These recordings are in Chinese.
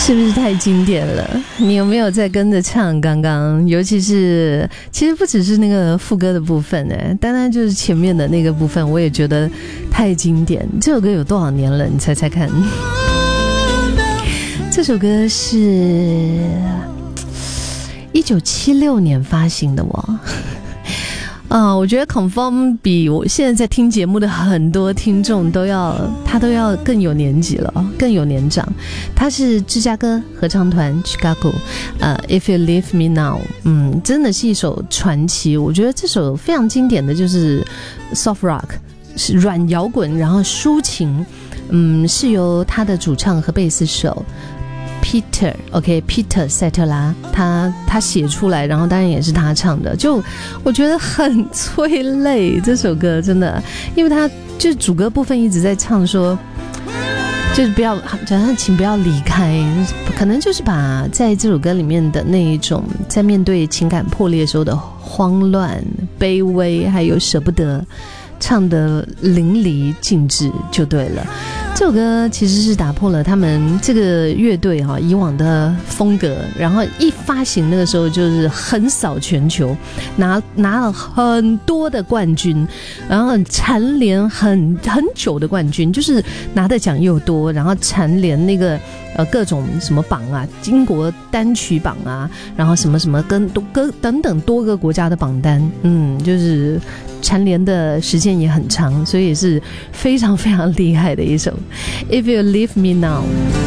是不是太经典了？你有没有在跟着唱？刚刚，尤其是其实不只是那个副歌的部分单单就是前面的那个部分，我也觉得太经典。这首歌有多少年了？你猜猜看。这首歌是1976年发行的我觉得 Confirm 比我现在在听节目的很多听众都要更有年纪了，更有年长。他是芝加哥合唱团 Chicago If You Leave Me Now 真的是一首传奇。我觉得这首非常经典的就是 Soft Rock， 是软摇滚，然后抒情是由他的主唱和贝斯手Peter 塞特拉他写出来，然后当然也是他唱的，就我觉得很催泪这首歌真的，因为他就是主歌部分一直在唱说，就是不要请不要离开，可能就是把在这首歌里面的那一种在面对情感破裂的时候的慌乱、卑微还有舍不得唱得淋漓尽致就对了。这首歌其实是打破了他们这个乐队以往的风格，然后一发行那个时候就是横扫全球，拿了很多的冠军，然后蝉联很久的冠军，就是拿的奖又多，然后蝉联那个各种什么榜啊，英国单曲榜啊，然后什么什么跟等等多个国家的榜单，就是蝉联的时间也很长，所以也是非常非常厉害的一首 If You Leave Me Now。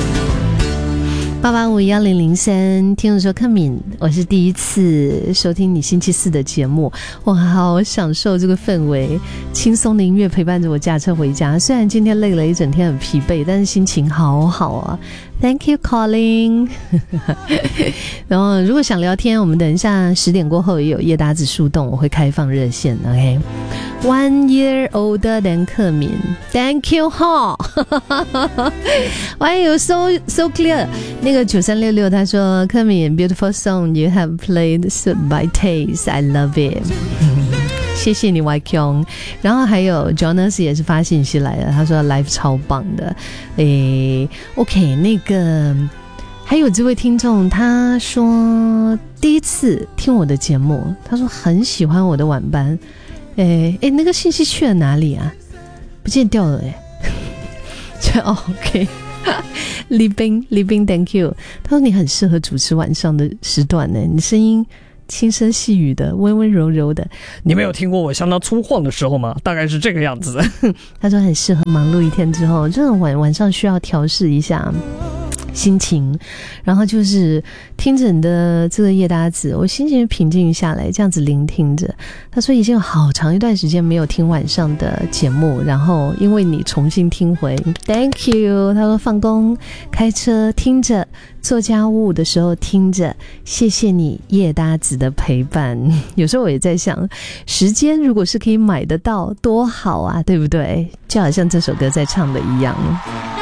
8851003，听众说克敏，我是第一次收听你星期四的节目，我好享受这个氛围，轻松的音乐陪伴着我驾车回家，虽然今天累了一整天很疲惫，但是心情好好啊。Thank you calling 然后如果想聊天，我们等一下10点过后也有叶达子树洞，我会开放热线 OK。 1 year older than 克敏 Thank you Why you so clear。 那个9366他说，克敏 beautiful song you have played suit by taste I love it 谢谢你 YQ。 然后还有 Jonas 也是发信息来了，他说 live 超棒的。OK， 那个还有这位听众他说第一次听我的节目，他说很喜欢我的晚班。那个信息去了哪里啊？不见掉了OK李冰 Thank you。 他说你很适合主持晚上的时段呢，你声音轻声细语的，温温柔柔的。 你没有听过我相当粗犷的时候吗？大概是这个样子。 他说很适合忙碌一天之后，这种晚上需要调试一下心情，然后就是听着你的这个夜搭子，我心情平静下来，这样子聆听着。他说已经有好长一段时间没有听晚上的节目，然后因为你重新听回 Thank you。 他说放工开车听着，做家务的时候听着，谢谢你夜搭子的陪伴。有时候我也在想，时间如果是可以买得到多好啊，对不对？就好像这首歌在唱的一样。